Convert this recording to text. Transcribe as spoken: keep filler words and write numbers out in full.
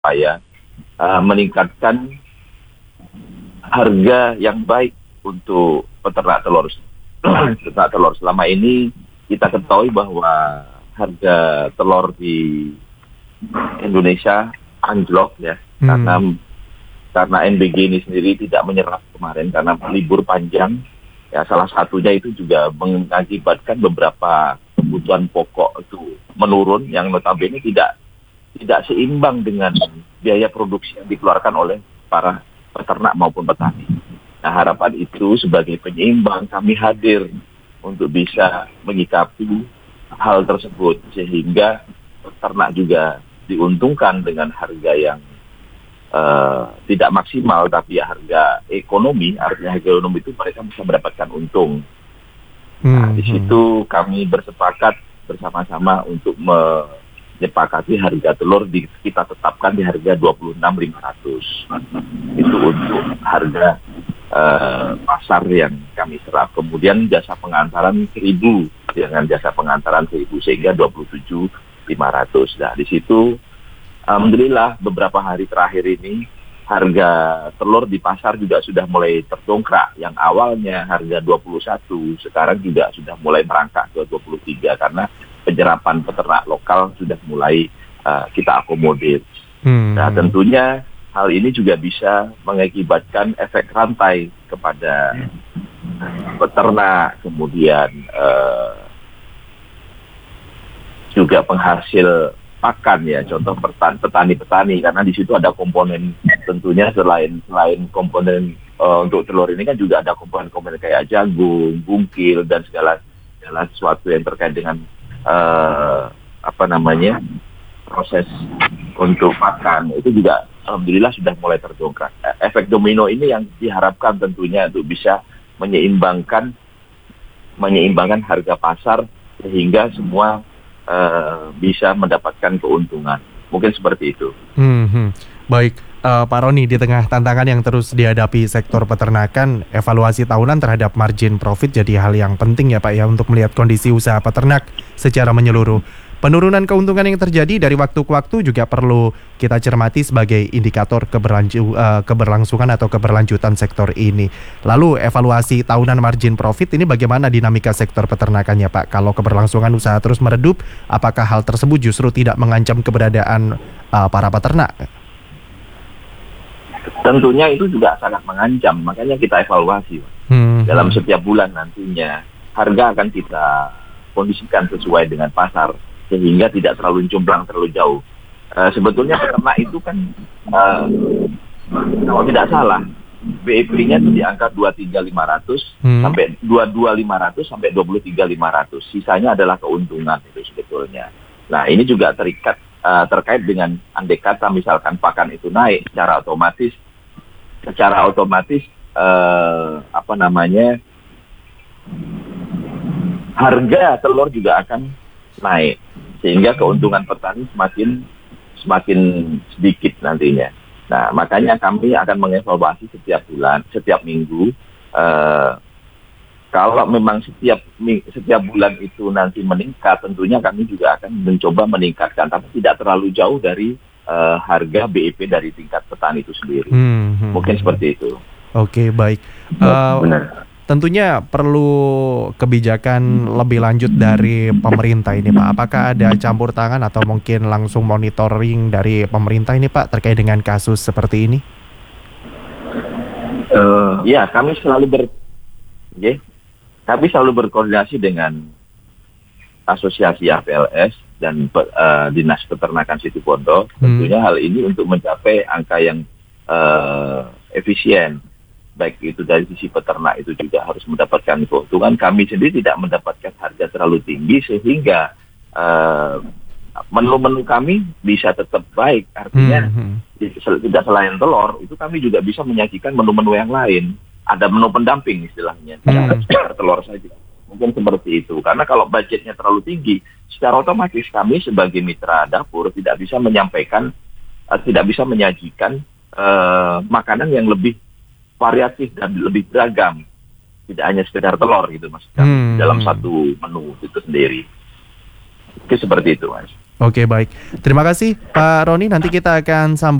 berupaya uh, meningkatkan harga yang baik untuk peternak telur. Peternak telur selama ini kita ketahui bahwa harga telur di Indonesia anjlok ya, hmm. karena karena N B G ini sendiri tidak menyerap kemarin karena libur panjang. Ya, salah satunya itu juga mengakibatkan beberapa kebutuhan pokok itu menurun yang notabene tidak tidak seimbang dengan biaya produksi yang dikeluarkan oleh para peternak maupun petani. Nah, harapan itu sebagai penyeimbang kami hadir untuk bisa menyikapi hal tersebut sehingga peternak juga diuntungkan dengan harga yang Uh, tidak maksimal, tapi ya harga ekonomi, artinya harga ekonomi itu mereka bisa mendapatkan untung. Nah, hmm, di situ kami bersepakat bersama-sama untuk menyepakati harga telur di, kita tetapkan di harga dua puluh enam ribu lima ratus. Itu untuk harga uh, pasar yang kami serap. Kemudian jasa pengantaran seribu dengan jasa pengantaran seribu sehingga dua puluh tujuh ribu lima ratus. Nah, di situ alhamdulillah beberapa hari terakhir ini harga telur di pasar juga sudah mulai terdongkrak. Yang awalnya harga dua puluh satu, sekarang juga sudah mulai merangkak ke dua puluh tiga karena penyerapan peternak lokal sudah mulai uh, kita akomodir. Hmm. Nah, tentunya hal ini juga bisa mengakibatkan efek rantai kepada peternak, kemudian uh, juga penghasil pakan ya, contoh petani-petani, karena di situ ada komponen tentunya selain selain komponen uh, untuk telur ini kan juga ada komponen-komponen kayak jagung, bungkil dan segala segala sesuatu yang terkait dengan uh, apa namanya proses untuk pakan itu juga alhamdulillah sudah mulai terdongkrak. Efek domino ini yang diharapkan tentunya untuk bisa menyeimbangkan menyeimbangkan harga pasar sehingga semua Uh, bisa mendapatkan keuntungan. Mungkin seperti itu. Hmm, hmm. Baik, uh, Pak Roni, di tengah tantangan yang terus dihadapi sektor peternakan, evaluasi tahunan terhadap margin profit jadi hal yang penting ya Pak ya untuk melihat kondisi usaha peternak secara menyeluruh. Penurunan keuntungan yang terjadi dari waktu ke waktu juga perlu kita cermati sebagai indikator keberlanju, uh, keberlangsungan atau keberlanjutan sektor ini. Lalu evaluasi tahunan margin profit ini bagaimana dinamika sektor peternakannya Pak? Kalau keberlangsungan usaha terus meredup, apakah hal tersebut justru tidak mengancam keberadaan uh, para peternak? Tentunya itu juga sangat mengancam, makanya kita evaluasi. Hmm. Dalam setiap bulan nantinya harga akan kita kondisikan sesuai dengan pasar, sehingga tidak terlalu jomplang terlalu jauh. Uh, sebetulnya peternak itu kan uh, kalau tidak salah B E P-nya itu di angka dua puluh tiga ribu lima ratus hmm. sampai dua puluh dua ribu lima ratus sampai dua puluh tiga ribu lima ratus. Sisanya adalah keuntungan itu sebetulnya. Nah, ini juga terikat uh, terkait dengan andai kata misalkan pakan itu naik secara otomatis secara otomatis uh, apa namanya harga telur juga akan naik, sehingga keuntungan petani semakin semakin sedikit nantinya. Nah, makanya kami akan mengevaluasi setiap bulan, setiap minggu. Uh, kalau memang setiap setiap bulan itu nanti meningkat, tentunya kami juga akan mencoba meningkatkan, tapi tidak terlalu jauh dari uh, harga B E P dari tingkat petani itu sendiri. Hmm, hmm. Mungkin seperti itu. Oke, baik. Uh, Benar. Tentunya perlu kebijakan lebih lanjut dari pemerintah ini Pak. Apakah ada campur tangan atau mungkin langsung monitoring dari pemerintah ini Pak terkait dengan kasus seperti ini? Uh, ya, kami selalu ber, yeah, kami selalu berkoordinasi dengan Asosiasi A P L S dan uh, Dinas Peternakan Situbondo. Hmm. Tentunya hal ini untuk mencapai angka yang uh, efisien. Baik itu dari sisi peternak itu juga harus mendapatkan keuntungan. Kami sendiri tidak mendapatkan harga terlalu tinggi sehingga uh, menu-menu kami bisa tetap baik. Artinya mm-hmm. tidak selain telur, itu kami juga bisa menyajikan menu-menu yang lain. Ada menu pendamping istilahnya, tidak mm-hmm. telur saja. Mungkin seperti itu. Karena kalau budgetnya terlalu tinggi, secara otomatis kami sebagai mitra dapur tidak bisa menyampaikan, uh, tidak bisa menyajikan uh, makanan yang lebih variatif dan lebih beragam, tidak hanya sekedar telur gitu mas, hmm. dalam satu menu itu sendiri. Oke, seperti itu mas. Oke, baik. Terima kasih Pak Roni. Nanti kita akan sambung